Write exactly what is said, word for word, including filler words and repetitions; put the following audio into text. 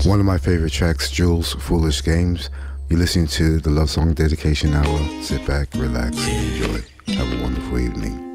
One of my favorite tracks, Jules, Foolish Games. You're listening to the Love Song Dedication Hour. Sit back, relax, and enjoy. Have a wonderful evening.